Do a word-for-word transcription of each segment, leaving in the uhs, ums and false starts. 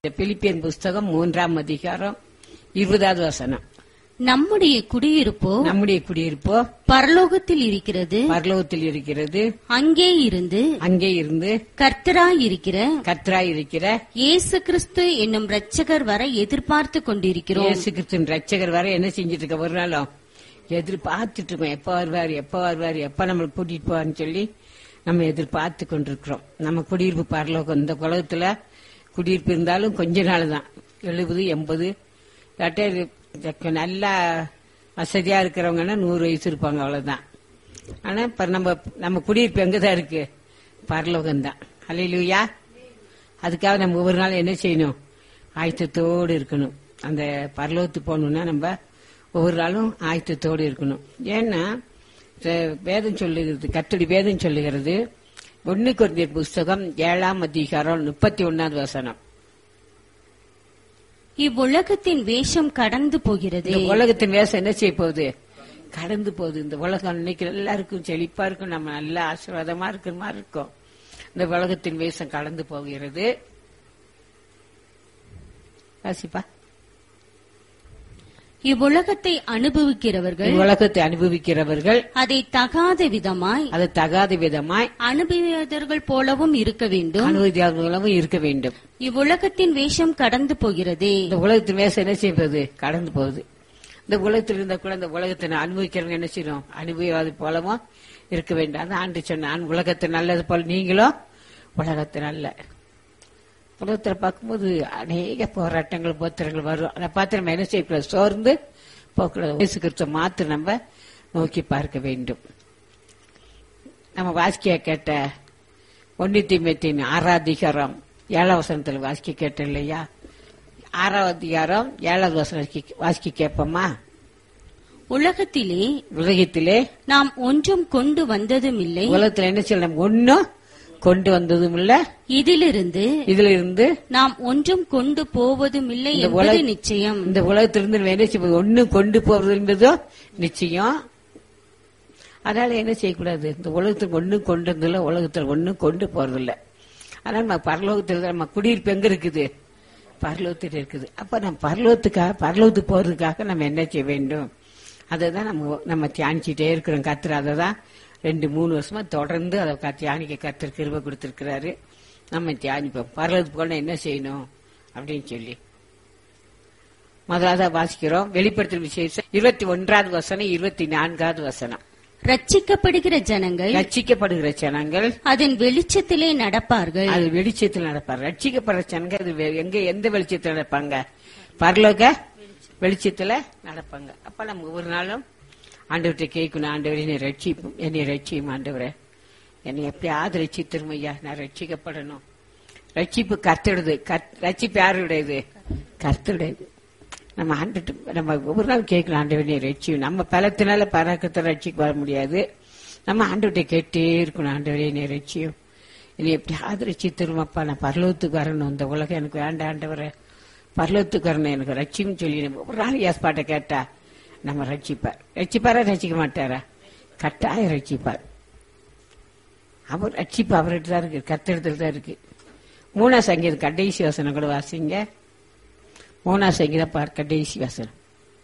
Philippian புஸ்தகம் மூன்றாம் அதிகாரம் இருபதாவது வசனம். நம்முடைய குடியிருப்போ நம்முடைய குடியிருப்போ பரலோகத்தில் இருக்கிறது, பரலோகத்தில் இருக்கிறது, அங்கே இருந்து அங்கே இருந்து கர்த்தராய் இருக்கிற கர்த்தராய் இருக்கிற இயேசு கிறிஸ்து என்னும் இரட்சகர் வரை எதிர்பார்த்து கொண்டிருக்கிறோம். இயேசு கிறிஸ்துவின் ரட்சகர் வரை என்ன செஞ்சிட்டு இருக்க, ஒரு நாளும் எதிர்பார்த்துட்டு இருக்கோம். எப்ப வருவார், எப்ப வருவார், எப்ப நம்மளை கூட்டிட்டு போவார்னு சொல்லி நம்ம எதிர்பார்த்து கொண்டிருக்கிறோம். நம்ம குடியிருப்பு பரலோகம். இந்த உலகத்துல குடியிருப்பு இருந்தாலும் கொஞ்ச நாள் தான், எழுபது எண்பது நல்லா வசதியா இருக்கிறவங்கன்னா நூறு வயசு இருப்பாங்க, அவ்வளவுதான். ஆனா இப்ப நம்ம நம்ம குடியிருப்பு எங்கதான் இருக்கு, பரலோகம் தான். அல்லேலூயா. அதுக்காக நம்ம ஒவ்வொரு நாள் என்ன செய்யணும், ஆயத்தத்தோடு இருக்கணும். அந்த பரலோகத்துக்கு போகணும்னா நம்ம ஒவ்வொரு நாளும் ஆயத்தத்தோடு இருக்கணும். ஏன்னா வேதம் சொல்லுகிறது, கர்த்தருடைய வேதம் சொல்லுகிறது, ஒன்னு கொரிந்தியர் புஸ்தகம் ஏழாம் அதிகாரம் முப்பத்தி ஒன்னாவது வசனம். இவ்வுலகத்தின் வேஷம் கடந்து போகிறது. இந்த உலகத்தின் வேஷம் என்ன செய்ய போகுது, கடந்து போகுது. இந்த உலகம் இன்னைக்கு நல்லா இருக்கும், செழிப்பா இருக்கும், நம்ம நல்ல ஆசீர்வாதமா இருக்கிற மாதிரி இருக்கும். இந்த உலகத்தின் வேஷம் கடந்து போகிறது. வாசிப்பா. இவ்வுலகத்தை அனுபவிக்கிறவர்கள் உலகத்தை அனுபவிக்கிறவர்கள் அதை தகாத விதமாய் அது தகாத விதமாய் அனுபவியவர்கள் போலவும் இருக்க வேண்டும், அனுபவியாளர்களும் இருக்க வேண்டும். இவ்வுலகத்தின் வேஷம் கடந்து போகிறதே. இந்த உலகத்தின் வேஷம் என்ன செய்வது, கடந்து போகுது. இந்த உலகத்தில் இருந்த கூட இந்த உலகத்தை அனுபவிக்கிறவங்க என்ன செய்யணும், அனுபவியாது போலவும் இருக்க வேண்டும். அதான் ஆண்டு சொன்னான், உலகத்தை நல்லது போல நீங்களும் உலகத்தை நல்ல. உலகத்துல பார்க்கும்போது அநேக போராட்டங்கள் போத்திரங்கள் வரும். அதை பார்த்து நம்ம என்ன செய்யக்கூடாது, சோர்ந்து போக்கூடாது. இயேசு கிறிஸ்துவை மாத்திரம் நம்ம நோக்கி பார்க்க வேண்டும். நம்ம வாசிக்க கேட்ட ஒன்னு தீமோத்தேயு ஆறாம் அதிகாரம் ஏழாம் வசனத்துல வாசிக்க கேட்ட இல்லையா, ஆறாவது அதிகாரம் ஏழாவது வசனம் வாசிக்க கேட்போமா. உலகத்திலே உலகத்திலே நாம் ஒன்றும் கொண்டு வந்ததும் இல்லை, உலகத்துல என்ன செய்யலாம், ஒன்னும் கொண்டு வந்ததும் இல்ல, இதிலிருந்து இதுல இருந்து நாம் ஒன்றும் கொண்டு போவதும் இல்லை என்பது நிச்சயம். இந்த உலகத்திலிருந்து என்ன செய்வது, ஒன்னும் கொண்டு போவது என்பதோ நிச்சயம். அதனால என்ன செய்யக்கூடாது, இந்த உலகத்துக்கு ஒன்னும் கொண்டு வந்ததில்ல, உலகத்துல ஒன்னும் கொண்டு போறதில்ல. அதனால நம்ம பரலோகத்தில் நம்ம குடியிருப்பு எங்க இருக்குது, பரலோகத்தில் இருக்குது. அப்ப நம்ம பரலோகத்துக்காக பரலோகத்துக்கு போறதுக்காக நம்ம என்ன செய்ய வேண்டும், அதை நம்ம நம்ம தியானிச்சுட்டே இருக்கிறோம். கர்த்தர் அதை தான் ரெண்டு மூணு வருஷமா தொடர்ந்து அதை தியானிக்க கர்த்தர் கிருபை கொடுத்திருக்கிறாரு. நம்ம தியானிப்போம், பரலோகத்துக்கு போனா என்ன செய்யணும் அப்படின்னு சொல்லி. முதலாவது வாசிக்கிறோம் வெளிப்படுத்தல் விசேஷம் இருபத்தி ஒன்றாவது வசனம் இருபத்தி நான்காவது வசனம். ரட்சிக்கப்படுகிற ஜனங்கள் ரட்சிக்கப்படுகிற ஜனங்கள் அதன் வெளிச்சத்திலே நடப்பார்கள். அது வெளிச்சத்தில் நடப்பார். ரட்சிக்கப்படுற ஜனங்கள் அது எங்க எந்த வெளிச்சத்தில் நடப்பாங்க, பரலோக வெளிச்சத்துல நடப்பாங்க. அப்ப நம்ம ஒவ்வொரு நாளும் ஆண்டவர்கிட்ட கேட்கணும், ஆண்டவரே என்னை ரட்சிப்பும், என்னை ரட்சியும் ஆண்டவரே, என்னை எப்படியாவது ரட்சித்திரும் ஐயா, நான் ரட்சிக்கப்படணும். ரட்சிப்பு கர்த்தருடையது. ரட்சிப்பு யாருடையது, கர்த்தருடையது. நம்ம ஆண்டு நம்ம ஒவ்வொரு நாள் கேட்கலாம், ஆண்டவரே ரட்சியும். நம்ம பலத்தினால பராக்கத்தை ரட்சிக்கு வர முடியாது. நம்ம ஆண்டவர்கிட்ட கேட்டே இருக்கணும், ஆண்டவரே என்னை ரட்சியும், என்னை எப்படியாவது ரட்சித்திரும் அப்பா, நான் பரலோகத்துக்கு வரணும், இந்த உலகம் எனக்கு வேண்டாம் ஆண்டவரே, பரலோகத்துக்கு வரணும், எனக்கு ரட்சியும் சொல்லி நம்ம ஒரு நாள் ஏற்பாட்டை கேட்டா நம்ம ரட்சிப்பார். ரட்சிப்பாரா ரட்சிக்க மாட்டாரா, கட்டாயம் ரட்சிப்பார். அவர் ரட்சிப்பு அவர்கிட்ட தான் இருக்கு, கர்த்தரிடத்துல தான் இருக்கு. மூணா சங்கீதம் கடைசி வசனம் கூட வாசிங்க. மூணா சங்கீதம் பார், கடைசி வசனம்.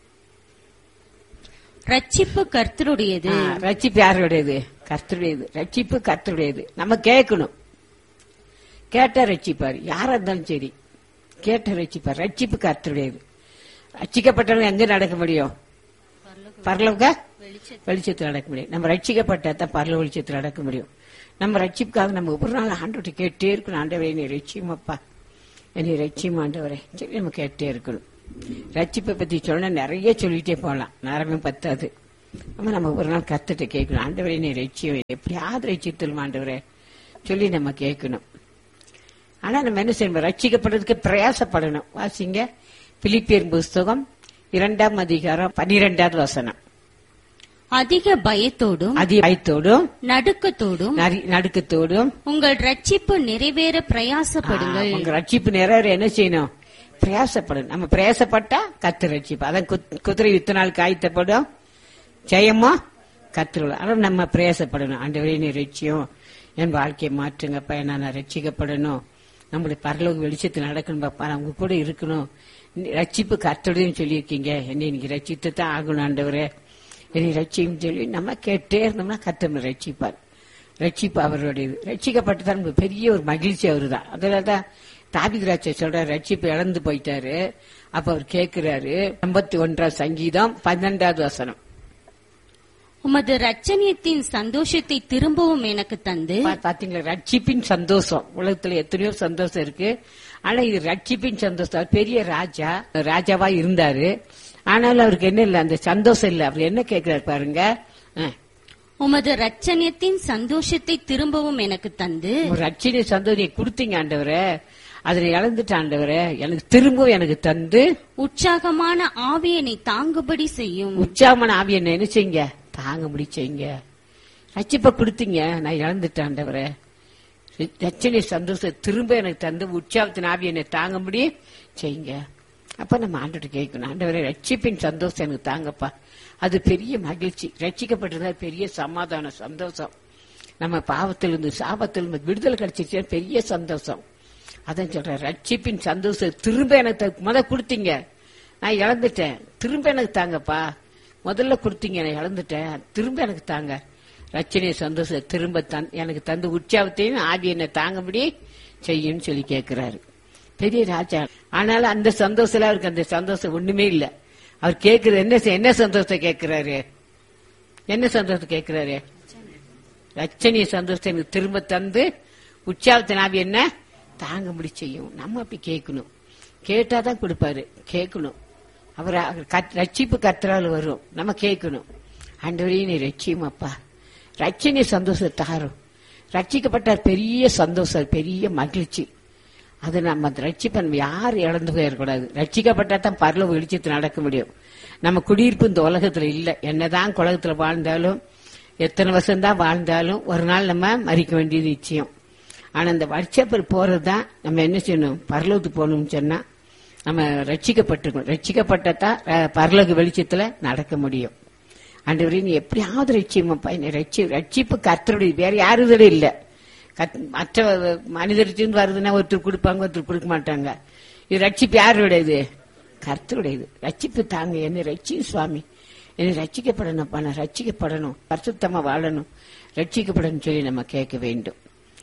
ரட்சிப்பு கர்த்தருடையது. ரட்சிப்பு யாருடையது, கர்த்தருடையது. ரட்சிப்பு கர்த்தருடையது. நம்ம கேட்கணும், கேட்டா ரட்சிப்பார். யாரா இருந்தாலும் சரி கேட்ட ரட்சிப்பார். ரட்சிப்பு கர்த்தருடையது. ரட்சிக்கப்பட்டவங்க எங்க நடக்க முடியும், பரலோக வெளிச்சத்தில் நடக்க முடியும். நம்ம ரட்சிக்கப்பட்டதான் பரலோக வெளிச்சத்தில் நடக்க முடியும். நம்ம ரட்சிப்புக்காக நம்ம ஒவ்வொரு நாள் ஆண்டவரை கேட்டே இருக்கணும், ஆண்டவரை என்னை ரட்சியும் அப்பா, என்னை ரட்சியும் ஆண்டவரை சொல்லி நம்ம கேட்டே இருக்கணும். ரட்சிப்பை பத்தி சொன்னா நிறைய சொல்லிட்டே போகலாம், நேரமே பத்தாது. நம்ம நம்ம ஒவ்வொரு நாள் கத்துட்டு கேட்கணும், ஆண்டவரை என்னை ரட்சியும், எப்படியாவது ரட்சித்தலும் ஆண்டவரை சொல்லி நம்ம கேட்கணும். ஆனா நம்ம என்ன செய்யணும், ரட்சிக்கப்படுறதுக்கு பிரயாசப்படணும். வாசிங்க பிலிப்பியர் புஸ்தகம் இரண்டாம் அதிகாரம் பனிரெண்டாவது வசனம். அதிக பயத்தோடும் அதிக பயத்தோடும் நடுக்கத்தோடும் நடுக்கத்தோடும் உங்கள் ரட்சிப்பு நிறைவேற பிரயாசப்படுங்கள். உங்க ரட்சிப்பு நிறைவேற என்ன செய்யணும், பிரயாசப்படும். நம்ம பிரயாசப்பட்டா கர்த்தர் ரட்சிப்பு. அதான் குதிரை யுத்த நாள் காய்த்தப்படும், ஜெயமா கர்த்தர். ஆனால் நம்ம பிரயாசப்படணும், ஆண்டவரே நீ ரட்சியும், என் வாழ்க்கையை மாற்றுங்கப்பா, நான் ரட்சிக்கப்படணும் நம்மளுடைய பரலோக வெளிச்சத்தில் நடக்கணும் பாப்பா, நான் உங்க கூட இருக்கணும். ரட்சிப்பு கர்த்தருடையன்னு சொல்லியிருக்கீங்க, என்னை நீங்க ரட்சித்து தான் ஆகணும் ஆண்டவரே, என்னை ரட்சியும் சொல்லி நம்ம கேட்டே இருந்தோம்னா கர்த்தர் ரட்சிப்பார். ரட்சிப்பு அவருடையது. ரட்சிக்கப்பட்டுதான் நமக்கு பெரிய ஒரு மகிழ்ச்சி அவரு தான். அதனாலதான் தாவீது சொல்றாரு, ரட்சிப்பு இழந்து போயிட்டாரு. அப்ப அவர் கேட்கிறாரு, ஐம்பத்தி ஒன்றாம் சங்கீதம் பன்னெண்டாவது வசனம், உமது ரட்சணியத்தின் சந்தோஷத்தை திரும்பவும் எனக்கு தந்து. பாத்தீங்களா, ரட்சிப்பின் சந்தோஷம். உலகத்துல எத்தனையோ சந்தோஷம் இருக்கு, ஆனா இது ரட்சிப்பின் சந்தோஷம். அவர் பெரிய ராஜா, ராஜாவா இருந்தாரு. ஆனாலும் அவருக்கு என்ன இல்ல, அந்த சந்தோஷம் இல்ல. அவர் என்ன கேட்கிறாரு பாருங்க, உமது ரட்சணியத்தின் சந்தோஷத்தை திரும்பவும் எனக்கு தந்து. ரட்சணிய சந்தோஷத்தை கொடுத்தீங்க ஆண்டவரே, அதனை இழந்துட்ட ஆண்டவரே, எனக்கு திரும்பவும் எனக்கு தந்து உற்சாகமான ஆவியனை தாங்குபடி செய்யும். உற்சாகமான ஆவியை என்ன செய்யுங்க, தாங்க முடிச்சீங்க. ரட்சிப்ப கொடுத்தீங்க, நான் இழந்துட்டேன் ஆண்டவரே. ரட்சணிய சந்தோஷம் திரும்ப எனக்கு தந்து உற்சாகத்தின் ஆவி என்னை தாங்க முடி செய்யுங்க. அப்ப நம்ம ஆண்டவரை கேட்கணும், ஆண்டவரே ரட்சிப்பின் சந்தோஷம் எனக்கு தாங்கப்பா. அது பெரிய மகிழ்ச்சி. ரட்சிக்கப்பட்டிருந்தா பெரிய சமாதானம், சந்தோஷம். நம்ம பாவத்திலிருந்து சாபத்திலிருந்து விடுதலை கிடைச்சிருச்சு, பெரிய சந்தோஷம். அதான் சொல்றேன், ரட்சிப்பின் சந்தோஷம் திரும்ப எனக்கு முத கொடுத்தீங்க, நான் இழந்துட்டேன், திரும்ப எனக்கு தாங்கப்பா. முதல்ல கொடுத்தீங்க, நான் இழந்துட்டேன், திரும்ப எனக்கு தாங்க. ரட்சணிய சந்தோஷம் திரும்ப எனக்கு தந்து உற்சாகத்தையும் ஆவி என்ன தாங்கபடி செய்யும் சொல்லி கேட்கிறாரு பெரிய ராஜா. ஆனாலும் அந்த சந்தோஷம் அவருக்கு அந்த சந்தோஷம் ஒண்ணுமே இல்ல. அவர் கேட்கறது என்ன, என்ன சந்தோஷத்தை கேட்கிறாரு, என்ன சந்தோஷத்தை கேட்கிறாரு, ரட்சணிய சந்தோஷத்தை எனக்கு திரும்ப தந்து உற்சாகத்தின் ஆவி என்ன தாங்க முடி செய்யும். நம்ம அப்படி கேட்கணும், கேட்டாதான் கொடுப்பாரு. கேட்கணும், அவர் ரட்சிப்பு கர்த்தரால் வரும். நம்ம கேட்கணும், ஆண்டவரே நீ ரட்சியும் அப்பா, ரட்சணிய சந்தோஷத்தை தாரும். ரட்சிக்கப்பட்டார் பெரிய சந்தோஷம், பெரிய மகிழ்ச்சி. அது நம்ம ரட்சிப்பை நம்ம யாரும் இழந்து போயிடக்கூடாது. ரட்சிக்கப்பட்டா தான் பரலோக வெளிச்சத்தில் நடக்க முடியும். நம்ம குடியிருப்பு இந்த உலகத்துல இல்ல. என்னதான் உலகத்துல வாழ்ந்தாலும், எத்தனை வருஷம் தான் வாழ்ந்தாலும் ஒரு நாள் நம்ம மறிக்க வேண்டியது நிச்சயம். ஆனா இந்த ரட்சிப்பர் போறதுதான் நம்ம என்ன செய்யணும், பரலோகத்துக்கு போகணும்னு சொன்னா நம்ம ரட்சிக்கப்பட்டிருக்கணும். ரட்சிக்கப்பட்டதான் பரலோக வெளிச்சத்துல நடக்க முடியும். ஆண்டவரே நீ எப்படியாவது ரட்சியமாப்பா, என்னை ரட்சி. ரட்சிப்பு கர்த்தருடைய, வேற யாருதோட இல்ல. மற்ற மனிதர்கிட்ட வருதுன்னா ஒருத்தர் கொடுப்பாங்க, ஒருத்தர் கொடுக்க மாட்டாங்க. இது ரட்சிப்பு யாருடையது, கர்த்தருடையது. ரட்சிப்பு தாங்க, என்னை ரட்சி சுவாமி, என்னை ரட்சிக்கப்படணும்ப்பா, நான் ரட்சிக்கப்படணும், பரிசுத்தமா வாழணும், ரட்சிக்கப்படணும் சொல்லி நம்ம கேட்க வேண்டும்.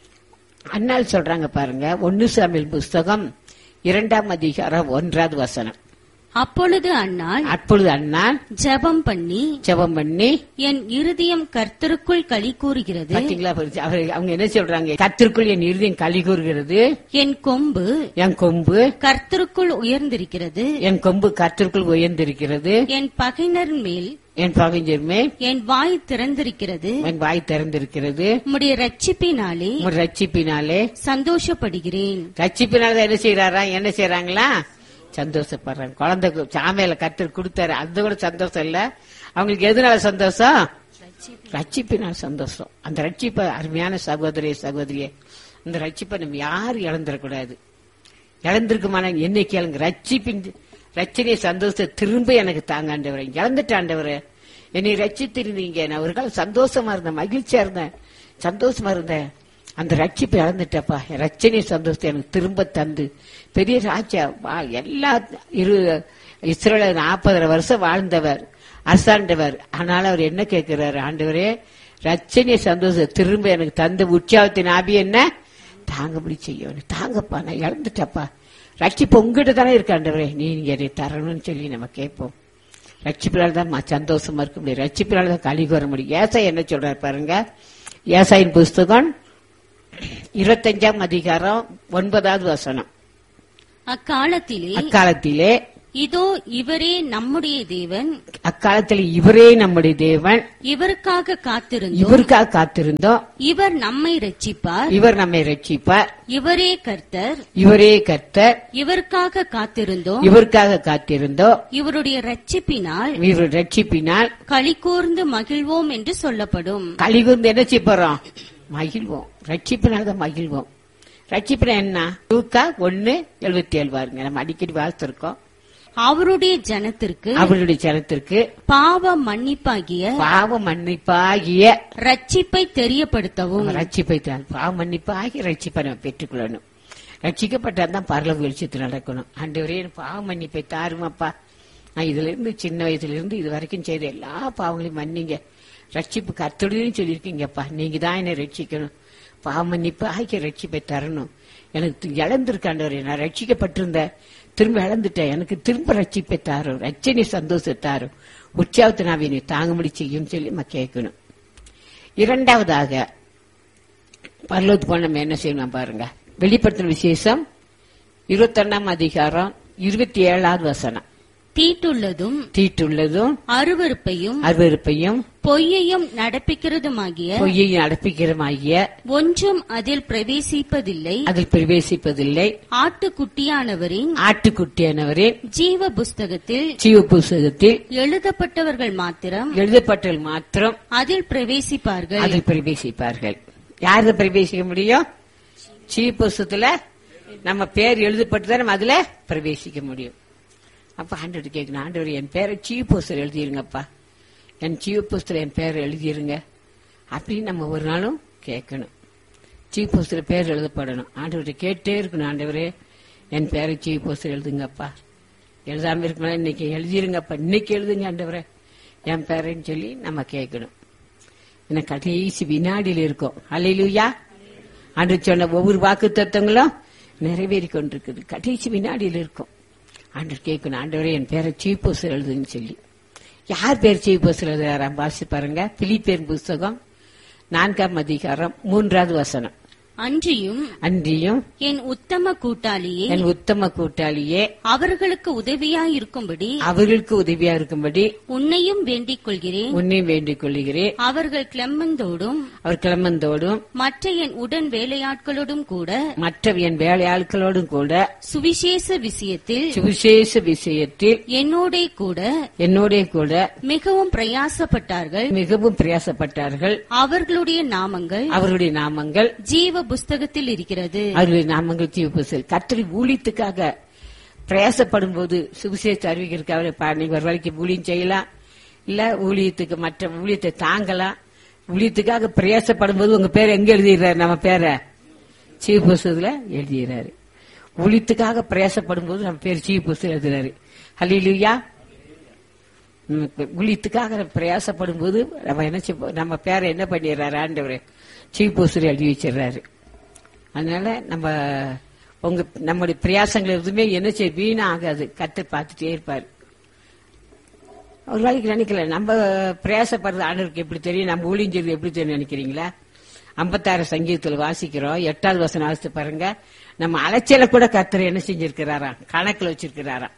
அண்ணால் சொல்றாங்க பாருங்க, ஒன்னு சாமுவேல் புஸ்தகம் இரண்டாம் அதிகாரம் ஒன்றாவது வசனம். அப்பொழுது அன்னாள் அப்பொழுது அன்னாள் ஜெபம் பண்ணி ஜெபம் பண்ணி என் இருதயம் கர்த்தருக்குள் களி கூறுகிறது. பாத்தீங்களா, அவங்க என்ன சொல்றாங்க, கர்த்தருக்குள் என் இருதயம் களி கூறுகிறது, என் கொம்பு என் கொம்பு கர்த்தருக்குள் உயர்ந்திருக்கிறது, என் கொம்பு கர்த்தருக்குள் உயர்ந்திருக்கிறது, என் பகைஞர் மேல் என் பகைஞர் மேல் என் வாய் திறந்திருக்கிறது, என் வாய் திறந்திருக்கிறது, உம்முடைய ரட்சிப்பினாலே உம்முடைய ரட்சிப்பினாலே சந்தோஷப்படுகிறேன். ரட்சிப்பினால என்ன செய்யறாரா, என்ன செய்யறாங்களா, சந்தோஷப்படுறாங்க. குழந்தை சாமையில கர்த்தர் கொடுத்தாரு, அது கூட சந்தோஷம் இல்ல. அவங்களுக்கு எதுனால சந்தோஷம், ரட்சிப்பினால் சந்தோஷம். அந்த ரட்சிப்பை அருமையான சகோதரிய சகோதரியே, இந்த ரட்சிப்பை நம்ம யாரும் இழந்துடக்கூடாது. இழந்திருக்குமான என்னை கேளுங்க, ரட்சிப்பின் ரட்சணிய சந்தோஷத்தை திரும்ப எனக்கு தாங்க ஆண்டவரே. இழந்துட்ட ஆண்டவரே, என்னை ரட்சித்திருந்தீங்க, நான் ஒரு காலம் சந்தோஷமா இருந்தேன், மகிழ்ச்சியா இருந்தேன், சந்தோஷமா இருந்தேன். அந்த ரட்சிப்பை இழந்துட்டப்பா, ரட்சணிய சந்தோஷத்தை எனக்கு திரும்ப தந்து பெரிய ராஜா. எல்லா இரு இஸ்ரேல் நாற்பது வருஷம் வாழ்ந்தவர், அரசாண்டவர். ஆனாலும் அவர் என்ன கேட்கிறாரு, ஆண்டவரே ரட்சணிய சந்தோஷத்தை திரும்ப எனக்கு தந்து உற்சாகத்தின் ஆவி என்ன தாங்கபடி செய்ய தாங்கப்பா, நான் இழந்துட்டப்பா. ரட்சிப்பு உங்ககிட்ட தானே இருக்கு ஆண்டவரே, நீங்க என்னை தரணும்னு சொல்லி நம்ம கேட்போம். ரட்சிப்பினால தான் சந்தோஷமா இருக்க முடியும், ரட்சிப்பினால தான் களி கூற முடியும். ஏசாய் என்ன சொல்றாரு பாருங்க, ஏசாயின் புஸ்தகம் இருபத்தஞ்சாம் அதிகாரம் ஒன்பதாவது வசனம். அக்காலத்திலே அக்காலத்திலே இதோ இவரே நம்முடைய தேவன், அக்காலத்தில் இவரே நம்முடைய தேவன், இவருக்காக காத்திருந்தோம், இவருக்காக காத்திருந்தோம், இவர் நம்மை ரட்சிப்பார், இவர் நம்மை ரட்சிப்பார், இவரே கர்த்தர், இவரே கர்த்தர், இவருக்காக காத்திருந்தோம், இவருக்காக காத்திருந்தோம், இவருடைய ரட்சிப்பினால் இவர் ரட்சிப்பினால் களி கூர்ந்து மகிழ்வோம் என்று சொல்லப்படும். களி கூர்ந்து என்ன செய்ய போறோம், மகிழ்வோம். ரட்சிப்பினால்தான் மகிழ்வோம். ரட்சிப்பினா என்ன, லூக்கா ஒன்னு எழுபத்தி ஏழு பாருங்க, நம்ம அடிக்கடி வாசித்திருக்கோம். அவருடைய ஜனத்திற்கு அவருடைய ஜனத்திற்கு பாவ மன்னிப்பாகிய பாவ மன்னிப்பாகிய ரட்சிப்பை தெரியப்படுத்தவும். ரட்சிப்பை பாவ மன்னிப்பாகிய ரட்சிப்பை நம்ம பெற்றுக்கொள்ளணும். ரட்சிக்கப்பட்டாதான் பரலோக வெளிச்சத்தில் நடக்கணும். ஆண்டவரே எனக்கு பாவ மன்னிப்பை தாருமாப்பா, நான் இதுல இருந்து சின்ன வயசுல இருந்து இது வரைக்கும் செய்த எல்லா பாவங்களையும் மன்னிங்க, ரட்சிப்பு கர்த்தருடையன்னு சொல்லியிருக்கீங்கப்பா, நீங்க தான் என்னை ரட்சிக்கணும், பாவ மன்னிப்பு ஆகிய ரட்சிப்பை தரணும். எனக்கு இழந்திருக்க ஆண்டவரே, நான் ரட்சிக்கப்பட்டிருந்த திரும்ப இழந்துட்டேன், எனக்கு திரும்ப ரட்சிப்பை தாரும், ரட்சணை சந்தோஷத்தாரும், உற்சாகத்தை நான் என்னை தாங்க முடி செய்யும் சொல்லி நம்ம கேட்கணும். இரண்டாவதாக பரலோகத்துக்கு போன நம்ம என்ன செய்யணும் பாருங்க. வெளிப்படுத்தின விசேஷம் இருபத்தி ஒன்னாம் அதிகாரம் இருபத்தி ஏழாவது வசனம். தீட்டுள்ளதும் தீட்டுள்ளதும் அருவருப்பையும் அருவருப்பையும் பொய்யையும் நடப்பிக்கிறதுமாகிய பொய்யையும் நடப்பிக்கிறமாகிய ஒன்றும் அதில் பிரவேசிப்பதில்லை, அதில் பிரவேசிப்பதில்லை, ஆட்டுக்குட்டியானவரின் ஆட்டுக்குட்டியானவரே ஜீவ புஸ்தகத்தில் ஜீவ புஸ்தகத்தில் எழுதப்பட்டவர்கள் மாத்திரம் எழுதப்பட்டவர்கள் மாத்திரம் அதில் பிரவேசிப்பார்கள். அதில் பிரவேசிப்பார்கள். யாரு பிரவேசிக்க முடியும்? ஜீவ புஸ்தகத்துல நம்ம பேர் எழுதப்பட்டுதான் நம்ம அதுல பிரவேசிக்க முடியும். அப்ப ஆண்டவர் கேட்கணும், ஆண்டவர் என் பேரை ஜீவ புஸ்தகம் எழுதிருங்கப்பா, என் ஜீவ புஸ்தகம் என் பேரை எழுதிருங்க அப்படின்னு நம்ம ஒரு நாளும் கேட்கணும். ஜீவ புஸ்தகம் பேர் எழுதப்படணும். ஆண்டவரை கேட்டே இருக்கணும், ஆண்டவரே என் பேரை ஜீவ புஸ்தகம் எழுதுங்கப்பா, எழுதாம இருக்கணும் இன்னைக்கு எழுதிருங்கப்பா, இன்னைக்கு எழுதுங்க ஆண்டவரே என் பேரைன்னு சொல்லி நம்ம கேட்கணும். எனக்கு கடைசி வினாடியில் இருக்கும். அல்லேலூயா. ஆண்டவர் சொன்ன ஒவ்வொரு வாக்கு தத்துவங்களும் நிறைவேறி கொண்டிருக்குது, கடைசி வினாடியில் இருக்கும். ஆண்டவர் கேட்கணும், ஆண்டவரே என் பேரை ஜீவ புஸ்தகம் எழுதுன்னு சொல்லி. யார் பேர் ஜீவ புஸ்தகம் எழுதுறாராம் வாசி பாருங்க. பிலிப்பியர் புஸ்தகம் நான்காம் அதிகாரம் மூன்றாவது வசனம். அன்றியும் அன்றியும் என் உத்தம கூட்டாளியே என் உத்தம கூட்டாளியே அவர்களுக்கு உதவியாயிருக்கும்படி அவர்களுக்கு உதவியா இருக்கும்படி உன்னையும் வேண்டிக் கொள்கிறேன். உன்னை வேண்டிக் கொள்கிறேன். அவர்கள் கிளம்பந்தோடும் அவர் கிளம்பந்தோடும் மற்ற என் உடன் வேலையாட்களோடும் கூட மற்ற என் வேலையாட்களோடும் கூட சுவிசேஷ விஷயத்தில் சுவிசேஷ விஷயத்தில் என்னோடே கூட என்னோட கூட மிகவும் பிரயாசப்பட்டார்கள். மிகவும் பிரயாசப்பட்டார்கள். அவர்களுடைய நாமங்கள் அவருடைய நாமங்கள் ஜீவ புஸ்தகத்தில் இருக்கிறது. அவருடைய நாமங்கள் ஜீவ புஸ்தகம். கர்த்தர் ஊழியத்துக்காக பிரயாசப்படும் போது சுவிசேஷ அறிவிக்கிறதுக்காக நீங்க ஒரு வேலைக்கு ஊழியம் செய்யலாம், இல்ல ஊழியத்துக்கு மற்ற ஊழியத்தை தாங்கலாம். ஊழியத்துக்காக பிரயாசப்படும் போது உங்க பேர் எங்க எழுதிடுறாரு? நம்ம பேரை ஜீவ புஸ்தகத்துல எழுதிடுறாரு. ஊழியத்துக்காக பிரயாசப்படும் போது நம்ம பேர் ஜீவ புஸ்தகம் எழுதுறாரு. அல்லேலூயா. ஊழியத்துக்காக பிரயாசப்படும் போது நம்ம என்ன நம்ம பேரை என்ன பண்ணிடுறாரு? ஆண்டவரே ஜீவ புஸ்தகம் எழுதி வச்சிடறாரு. அதனால நம்ம உங்க நம்முடைய பிரயாசங்கள் எதுவுமே என்ன செய்ய வீணா ஆகாது. கர்த்தர் பார்த்துட்டே இருப்பாரு. ஒரு நாளைக்கு நினைக்கல நம்ம பிரயாசப்படுறது ஆண்டவருக்கு எப்படி தெரியும், நம்ம ஊழியம் செய்வது எப்படி தெரியும் நினைக்கிறீங்களா? ஐம்பத்தாறு சங்கீதத்துல வாசிக்கிறோம், எட்டாவது வசனம் வாசித்து பாருங்க. நம்ம அலைச்சலை கூட கர்த்தர் என்ன செஞ்சிருக்கிறாராம், கணக்குல வச்சிருக்கிறாராம்.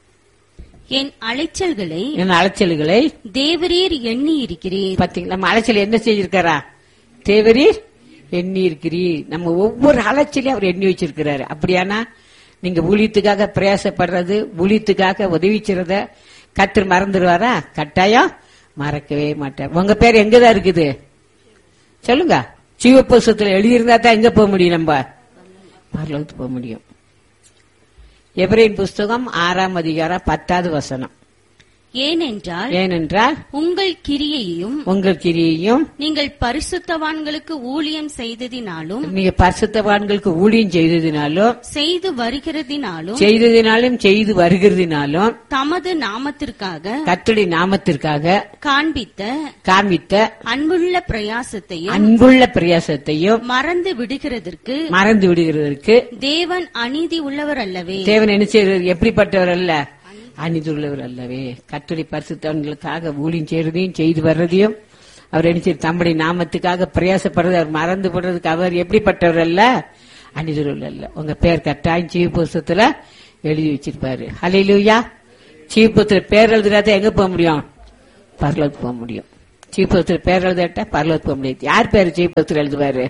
என் அலைச்சல்களை என் அலைச்சல்களை தேவரீர் எண்ணி இருக்கிறீர். பாத்தீங்களா, நம்ம அலைச்சல் என்ன செஞ்சிருக்காரா? தேவரீர் எண்ணி இருக்கிறீர். நம்ம ஒவ்வொரு அலைச்சலையும் அவர் எண்ணி வச்சிருக்கிறாரு. அப்படியானா நீங்க ஊழியத்துக்காக பிரயாசப்படுறது, ஊழியத்துக்காக உதவி செய்றத கர்த்தர் மறந்துடுவாரா? கட்டாயம் மறக்கவே மாட்டார். உங்க பேர் எங்கதான் இருக்குது சொல்லுங்க. ஜீவ புஸ்தகத்துல எழுதியிருந்தா தான் எங்க போக முடியும்? நம்ம பரலோகத்துக்கு போக முடியும். எபிரேயர் புஸ்தகம் ஆறாம் அதிகாரம் பத்தாவது வசனம். ஏனென்றால் ஏனென்றால் உங்கள் கிரியையும் உங்கள் கிரியையும் நீங்கள் பரிசுத்தவான்களுக்கு ஊழியம் செய்ததினாலும் நீங்க பரிசுத்தவான்களுக்கு ஊழியம் செய்ததினாலும் செய்து வருகிறதினாலும் செய்ததினாலும் செய்து வருகிறதினாலும் தமது நாமத்திற்காக கர்த்தருடைய நாமத்திற்காக காண்பித்த காண்பித்த அன்புள்ள பிரயாசத்தையும் அன்புள்ள பிரயாசத்தையும் மறந்து விடுகிறதற்கு மறந்து விடுகிறதற்கு தேவன் அநீதி உள்ளவர் அல்லவே. தேவன் என்ன செய்யறது? எப்படிப்பட்டவர் அல்ல? அநீதி உள்ளவர் அல்லவே. கர்த்தருடைய பரிசுத்தவான்களுக்காக ஊழியம் செய்யறதையும் செய்து வர்றதையும் அவர் என்ன செய்ய தம்முடைய நாமத்துக்காக பிரயாசப்படுறது அவர் மறந்து போடுறதுக்கு அவர் எப்படிப்பட்டவர் அல்ல? அநீதி உள்ளவர் அல்ல. உங்க பேர் கட்டாயம் ஜீவ புஸ்தகத்துல எழுதி வச்சிருப்பாரு. அல்லேலூயா. ஜீவ புஸ்தகத்துல பேர் எழுதுறாத எங்க போக முடியும்? பரலோகத்துக்கு போக முடியும். ஜீவ புஸ்தகத்துல பேர் எழுதாட்டா பரலோகத்துக்கு போக முடியாது. யார் பேரு ஜீவ புஸ்தகத்துல எழுதுவாரு?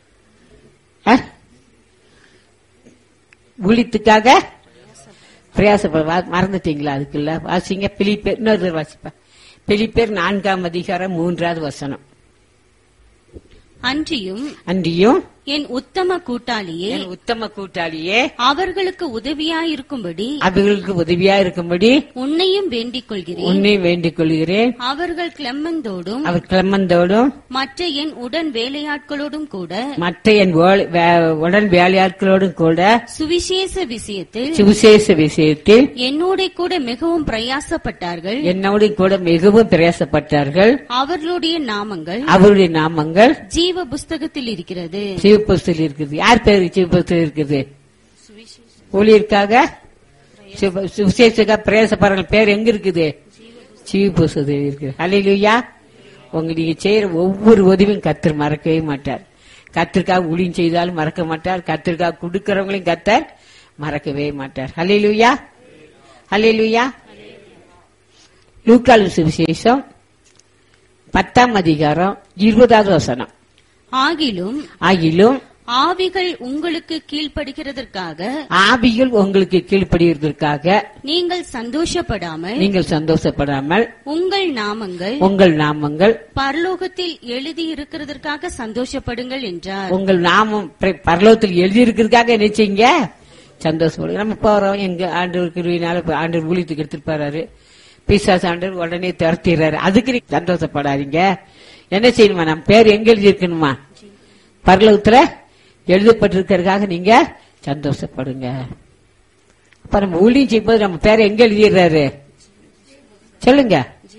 ஊழியத்துக்காக பிரயாசப்பட மறந்துட்டீங்களா? அதுக்குள்ள வாசிங்க. பிலிப்பேர் இன்னொரு வாசிப்பா. பிலிப்பேர் நான்காம் அதிகாரம் மூன்றாவது வசனம். அன்றியும் அன்றியும் என் உத்தம கூட்டாளியே, என் உத்தம கூட்டாளியே, அவர்களுக்கு உதவியாயிருக்கும்படி அவர்களுக்கு உதவியா இருக்கும்படி உன்னையும் வேண்டிக் கொள்கிறேன். உன்னை வேண்டிக் கொள்கிறேன். அவர்கள் கிளெமந்தோடும் அவர் கிளமந்தோடும் மற்ற என் உடன் வேலையாட்களோடும் கூட மற்ற என் வேலை- வே- உடன் வேலையாட்களோடும் கூட சுவிசேஷ விஷயத்தில் சுவிசேஷ விஷயத்தில் என்னோட கூட மிகவும் பிரயாசப்பட்டார்கள். என்னோடு கூட மிகவும் பிரயாசப்பட்டார்கள். அவர்களுடைய நாமங்கள் அவருடைய நாமங்கள் ஜீவ புஸ்தகத்தில் இருக்கிறது. சிவபுஸ்தில் இருக்குது. யார் பேரு சிவபுஸ்தில் இருக்குது? ஊழியருக்காக சிவ- சுவிசேஷக்காக பிரயாசப்படுற பேர் எங்க இருக்குது? சிவபுஸ்தில் இருக்குது. அல்லேலூயா. உங்க நீங்க செய்யற ஒவ்வொரு உதவியும் கர்த்தர் மறக்கவே மாட்டார். கர்த்தருக்காக ஊழியம் செய்தாலும் மறக்க மாட்டார். கர்த்தருக்காக கொடுக்கறவங்களையும் கர்த்தர் மறக்கவே மாட்டார். அல்லேலூயா, அல்லேலூயா. லூக்கால் சுவிசேஷம் பத்தாம் அதிகாரம் இருபதாவது வசனம். ஆகிலும் ஆகிலும் ஆவிகள் உங்களுக்கு கீழ்ப்படுகிறதற்காக ஆவிகள் உங்களுக்கு கீழ்ப்படிவதற்காக நீங்கள் சந்தோஷப்படாமல் நீங்கள் சந்தோஷப்படாமல் உங்கள் நாமங்கள் உங்கள் நாமங்கள் பரலோகத்தில் எழுதி இருக்கிறதற்காக சந்தோஷப்படுங்கள் என்றார். உங்கள் நாமம் பிர- பரலோகத்தில் எழுதியிருக்கிறதுக்காக என்ன செய்யுங்க? சந்தோஷப்படுங்க. நம்ம போறோம் எங்க ஆண்டவருக்கு ஆண்டவர் ஊழியத்துக்கு எடுத்துட்டு போறாரு. பிசாசு ஆண்டவர் உடனே துரத்திடுறாரு. அதுக்கு நீங்க சந்தோஷப்படாதீங்க. என்ன செய்யணுமா? நம்ம பேர் எங்க எழுதி இருக்கணுமா? பரலோகத்துல எழுதப்பட்டிருக்கிறதுக்காக நீங்க சந்தோஷப்படுங்க. அப்ப நம்ம ஊழியம் செய்யும்போது நம்ம பேரை எங்க எழுதிடுறாரு? சொல்லுங்க.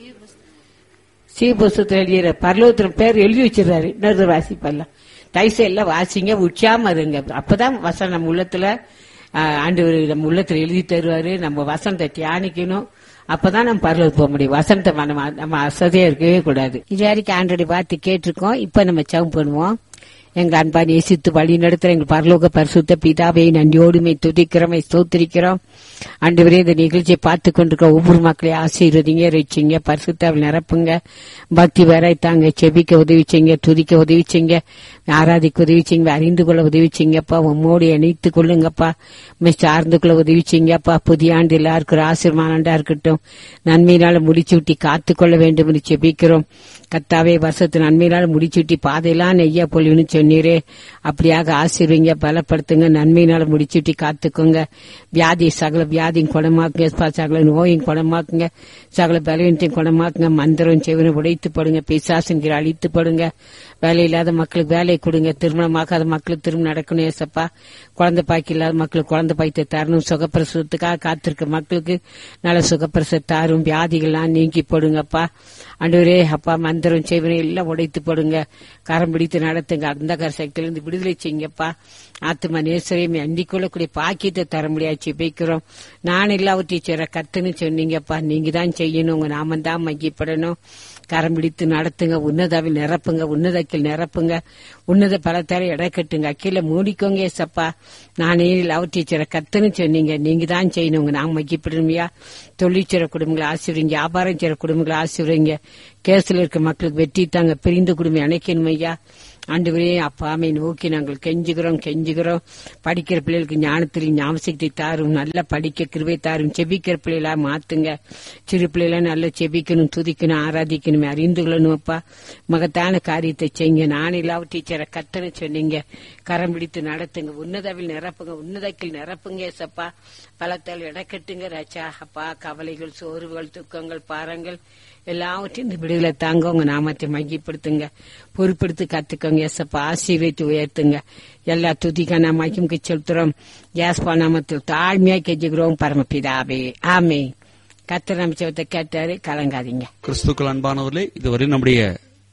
சீபுஸ்தகத்தில் எழுதிற பரலோகத்துல பேர் எழுதி வச்சிடறாரு. இன்னொரு வாசிப்பெல்லாம் தைசை எல்லாம் வாசிங்க, உச்சாம இருங்க. அப்பதான் வசனம் நம்ம உள்ளத்துல ஆண்டவர் நம்ம உள்ளத்துல எழுதி தருவாரு. நம்ம வசனத்தை தியானிக்கணும். அப்பதான் நம்ம பரலோகத்துக்கு போக முடியும். வசனத்தை நம்ம நம்ம அசதியா இருக்கவே கூடாது. இது வரைக்கும் ஆண்டோட வார்த்தை கேட்டிருக்கோம். இப்ப நம்ம ஜெபம் பண்ணுவோம். எங்க அன்பா நேசித்து வழி நடத்துற எங்கள் பரலோக பரிசுத்த பிதாவை நன்றியோடுமை துதிக்கிறோம், ஸ்தோத்திரிக்கிறோம். ஆண்டவரே, இந்த நிகழ்ச்சியை பார்த்து கொண்டிருக்க ஒவ்வொரு மக்களையும் ஆசீர்வதிங்க, ரட்சிங்க, பரிசுத்தாவில் நிரப்புங்க, பக்தி வரைத்தாங்க, செபிக்க உதவிச்சிங்க, துதிக்க உதவிச்சிங்க, ஆராதிக்க உதவிச்சிங்க, அறிந்து கொள்ள உதவிச்சிங்கப்பா. உம்மோடு இணைத்து கொள்ளுங்கப்பா. சார்ந்து கொள்ள உதவிச்சிங்கப்பா. புதிய ஆண்டு எல்லாருக்கும் ஆசீர்வாத ஆண்டா இருக்கட்டும். நன்மையினால முடிச்சு விட்டி காத்து கொள்ள வேண்டும் என்று செபிக்கிறோம். கத்தாவே, வருஷத்து நன்மையினால முடிச்சு விட்டி பாதையெல்லாம் நெய்யா பொழிவுன்னு சொன்னீரே, அப்படியாக ஆசீர்வீங்க, பலப்படுத்துங்க. நன்மையினால முடிச்சுட்டி காத்துக்கோங்க. வியாதி சகல வியாதியும் குணமாக்குங்க, சகல நோயும் குணமாக்குங்க, சகல பலவீனத்தையும் குணமாக்குங்க. மந்திரம் செவனை உடைத்து படுங்க, பிசாசுங்கிற அழித்து படுங்க. வேலை இல்லாத மக்களுக்கு வேலை கொடுங்க. திருமணமாக்காத மக்களுக்கு திருமணம் நடக்கணும் ஏசப்பா. குழந்தை பாக்கி இல்லாத மக்களுக்கு குழந்தை பாய்த்த தரணும். சுகப்பிரசவத்துக்காக காத்திருக்க மக்களுக்கு நல்ல சுகப்பிரசவ தாரும். வியாதிகள்லாம் நீக்கி போடுங்கப்பா. ஆண்டவரே அப்பா, மந்திரம் செய்வனை எல்லாம் உடைத்து போடுங்க. கரம் பிடித்து நடத்துங்க. அந்த கர சக்தியிலிருந்து விடுதலை செய்யுங்கப்பா. ஆத்மா நேசரையும் அண்டிக் கொள்ளக்கூடிய பாக்கியத்தை தர முடியாது பேக்கிறோம். நான் எல்லாவற்றையும் செய்ற கத்துன்னு சொன்னீங்கப்பா. நீங்க தான் செய்யணும். உங்க நாம தான் மையப்படணும். கரம் பிடித்து நடத்துங்க. உன்னதாவில் நிரப்புங்க, உன்னதக்கில் நிரப்புங்க. உன்னத பலத்தார எடை கட்டுங்க. அக்கீழ மூடிக்கோங்க ஏசப்பா. நானே எல்லாவற்றையும் செய்ற கத்துன்னு சொன்னீங்க. நீங்க தான் செய்யணும். உங்க நாம மையப்படுமையா. தொழிற்சிற குடும்பங்களை ஆசிரியங்க, வியாபாரம் செய்ற குடும்பங்களை ஆசிரியங்க. கேஸ்ல இருக்க மக்களுக்கு வெற்றி தாங்க. பிரிந்த குடும்பம் அணைக்கணும் ஐயா. ஆண்டவரே அப்பாமை நோக்கி நாங்கள் கெஞ்சுகிறோம் கெஞ்சுகிறோம். படிக்கிற பிள்ளைகளுக்கு ஞானத்தில் ஞாபகத்தை தாரும். நல்லா படிக்க கிருபை தாரும். செபிக்கிற பிள்ளைகளா மாத்துங்க. சிறு பிள்ளைகளா நல்லா செபிக்கணும், துதிக்கணும், ஆராதிக்கணும், அறிந்து கொள்ளணும் அப்பா. மகத்தான காரியத்தை செய்யுங்க. நான் எல்லாவும் டீச்சரை கத்தனை சொன்னீங்க. கரம் பிடித்து நடத்துங்க. உன்னதவில் நிரப்புங்க, உன்னதக்கில் நிரப்புங்க ஏசப்பா. பலத்தால் இடக்கட்டுங்க ராஜா அப்பா. கவலைகள், சோர்வுகள், துக்கங்கள், பாரங்கள் எல்லாவற்றையும் இந்த விடுதலை தாங்க. உங்க நாமத்தை மையப்படுத்துங்க, பொறுப்படுத்தி கத்துக்கோங்க ஏசப்பா. ஆசீர்வதித்து உயர்த்துங்க. எல்லா துதிக்கான மையமுக்கு செலுத்துறோம். யாஸ்பா நாமத்தில் தாழ்மையா கெஞ்சுகிறோம் பரமபிதாவே, ஆமே. கர்த்தர் நமச்சவத்தை கேட்டாரு, கலங்காதீங்க. கிறிஸ்துக்கள் அன்பானவர்களே, இதுவரை நம்முடைய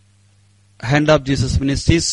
hand of Jesus ministries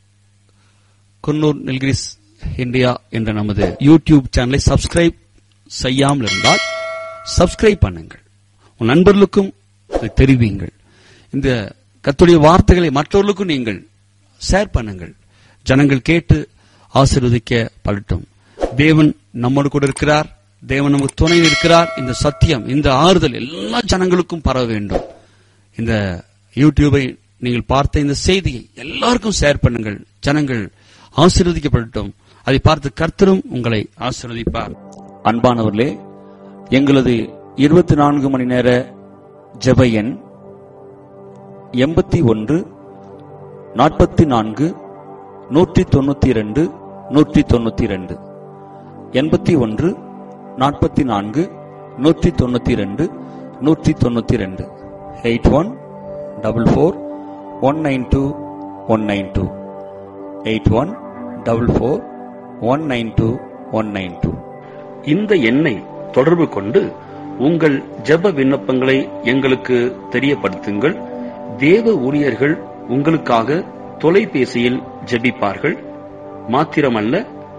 Coonoor Nilgiris India என்ற நமது யூடியூப் சேனலை சப்ஸ்கிரைப் செய்யாமல் இருந்தால் சப்ஸ்கிரைப் பண்ணுங்கள். உன் நண்பர்களுக்கும் தெரிவிங்கள். இந்த கர்த்தருடைய வார்த்தைகளை மற்றவர்களுக்கும் நீங்கள் ஷேர் பண்ணுங்கள். ஜனங்கள் கேட்டு ஆசீர்வதிக்க படட்டும். தேவன் நம்மோடு கூட இருக்கிறார். தேவன் நமக்கு துணை இருக்கிறார். இந்த சத்தியம், இந்த ஆறுதல் எல்லா ஜனங்களுக்கும் பரவ வேண்டும். இந்த யூடியூபை நீங்கள் பார்த்த இந்த செய்தியை எல்லாருக்கும் ஷேர் பண்ணுங்கள். ஜனங்கள் ஆசீர்வதிக்கப்படட்டும். அதை பார்த்து கர்த்தரும் உங்களை ஆசீர்வதிப்பார். அன்பானவர்களே, எங்களது இருபத்தி நான்கு மணி நேர ஜெப எண் எண்பத்தி ஒன்று நாற்பத்தி நான்கு நூற்றி தொண்ணூத்தி இரண்டு நூற்றி தொண்ணூத்தி இரண்டு, எண்பத்தி ஒன்று நாற்பத்தி நான்கு நூற்றி தொண்ணூத்தி இரண்டு நூற்றி தொண்ணூத்தி இரண்டு, eight one double four one nine two one nine two, eight one double four one nine two one nine two. இந்த எண்ணை தொடர்பு கொண்டு உங்கள் ஜெப விண்ணப்பங்களை எங்களுக்கு தெரியப்படுத்துங்கள். தேவ ஊழியர்கள் உங்களுக்காக தொலைபேசியில் ஜெபிப்பார்கள். மாத்திரமல்ல,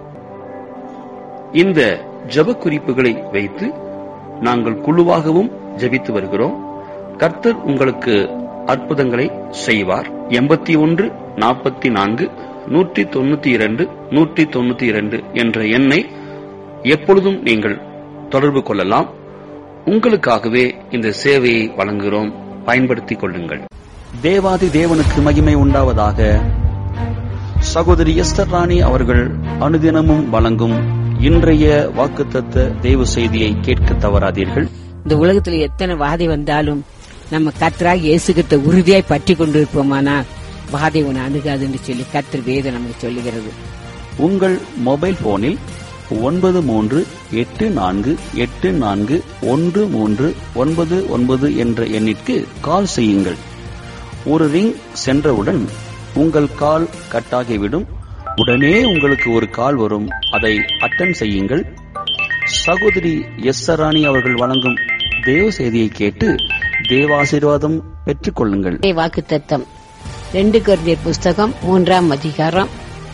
இந்த ஜெப குறிப்புகளை வைத்து நாங்கள் குழுவாகவும் ஜெபித்து வருகிறோம். கர்த்தர் உங்களுக்கு அற்புதங்களை செய்வார். எண்பத்தி ஒன்று நாற்பத்தி நான்கு நூற்றி தொண்ணூத்தி இரண்டு நூற்றி தொண்ணூத்தி இரண்டு என்ற எண்ணை எப்பொழுதும் நீங்கள் தொடர்பு கொள்ளலாம். உங்களுக்காகவே இந்த சேவையை வழங்குகிறோம். பயன்படுத்திக் கொள்ளுங்கள். தேவாதி தேவனுக்கு மகிமை உண்டாவதாக. சகோதரி எஸ்தர் ராணி அவர்கள் அனுதினமும் வழங்கும் இன்றைய வாக்குத்தத்த தேவ செய்தியை கேட்க தவறாதீர்கள். இந்த உலகத்துல எத்தனை வாதை வந்தாலும் நம்ம கர்த்தராக இயேசுகிட்ட உறுதியாய் பற்றி கொண்டிருப்போமானா வாதை உன்னை அணுகாதுன்னு சொல்லி கர்த்தர் வேதம் நமக்கு சொல்லுகிறது. உங்கள் மொபைல் போனில் ஒன்பது மூன்று எட்டு நான்கு எட்டு நான்கு ஒன்று மூன்று ஒன்பது ஒன்பது என்ற எண்ணிற்கு கால் செய்யுங்கள். ஒரு ரிங் சென்றவுடன் உங்கள் கால் கட்டாகிவிடும். உடனே உங்களுக்கு ஒரு கால் வரும். அதை அட்டன் செய்யுங்கள். சகோதரி எஸ்தர் ராணி அவர்கள் வழங்கும் தேவ செய்தியை கேட்டு தேவாசீர்வாதம் பெற்றுக் கொள்ளுங்கள். வாக்குத்தத்தம் ரெண்டு கொரிந்தியர் புஸ்தகம் மூன்றாம் அதிகாரம்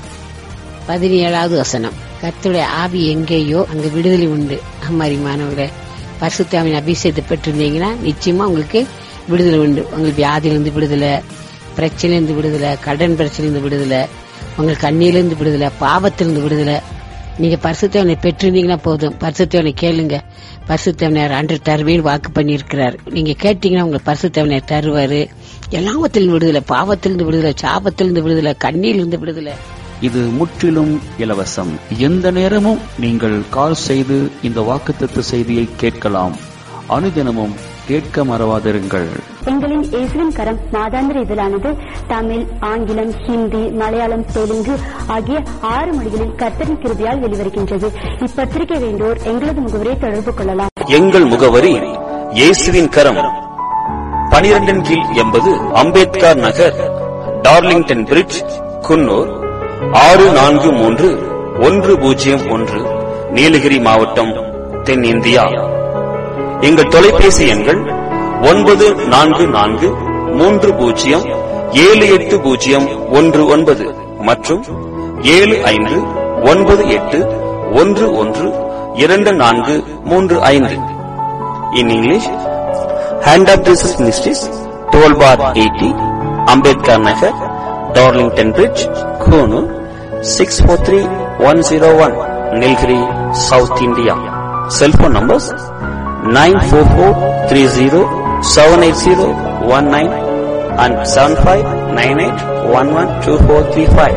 பதினேழாவது வசனம். கர்த்தருடைய ஆவி எங்கேயோ அங்க விடுதலை உண்டு. அம்மாரிமானவர்களே, பரிசுத்தாவின் அபிஷேகத்தை பெற்றிருந்தீங்கன்னா நிச்சயமா உங்களுக்கு விடுதலை உண்டு. உங்களுக்கு வியாதியிலிருந்து விடுதலை, பிரச்சனையிலிருந்து விடுதலை, கடன் பிரச்சனையிலிருந்து விடுதலை, உங்களுக்கு கண்ணியிலிருந்து விடுதலை, பாவத்திலிருந்து விடுதலை. நீங்க பரிசுத்தவனை பெற்றிருந்தீங்கன்னா போதும். பரிசுத்தவனை கேளுங்க. பரிசுத்தவனர் அன்று தருவேன் வாக்கு பண்ணி இருக்கிறார். நீங்க கேட்டீங்கன்னா உங்களுக்கு பரிசுத்தவனர் தருவாரு. எல்லாவத்திலிருந்து விடுதலை, பாவத்திலிருந்து விடுதலை, சாபத்திலிருந்து விடுதலை, கண்ணியிலிருந்து விடுதலை. இது முற்றிலும் இலவசம். எந்த நேரமும் நீங்கள் கால் செய்து இந்த வாக்குத்தத்த செய்தியை கேட்கலாம். அனுதினமும் கேட்க மறவாதிருங்கள். எங்களின் இயேசுவின் கரம் மாதாந்திர இதழானது தமிழ், ஆங்கிலம், ஹிந்தி, மலையாளம், தெலுங்கு ஆகிய ஆறு மொழிகளில் கர்த்தரின் கிருபையால் வெளிவருகின்றது. இப்பத்திரிகை வேண்டோர் எங்களது முகவரியை தொடர்பு கொள்ளலாம். எங்கள் முகவரி இயேசுவின் கரம், பனிரெண்டின் கீழ் எண்பது அம்பேத்கர் நகர், டார்லிங்டன் பிரிட்ஜ், குன்னூர் ஆறு நான்கு மூன்று ஒன்று பூஜ்ஜியம் ஒன்று, நீலகிரி மாவட்டம், தென் இந்தியா. எங்கள் தொலைபேசி எண்கள் ஒன்பது நான்கு நான்கு மூன்று பூஜ்ஜியம் ஏழு எட்டு பூஜ்ஜியம் ஒன்று ஒன்பது மற்றும் ஏழு ஐந்து ஒன்பது எட்டு ஒன்று ஒன்று இரண்டு நான்கு மூன்று ஐந்து. In English, hand of Jesus ministries, twelve bar eighty, Ambedkar Nagar, Darlington bridge, Coonoor six four three one zero one, Nilgiri, south India. Cellphone numbers nine four four three zero seven eight zero one nine and seven five nine eight one one two four three five.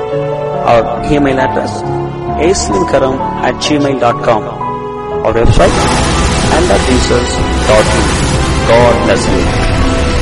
Our email address aislinkaram at gmail dot com. Our website and at jesus dot in. God bless you.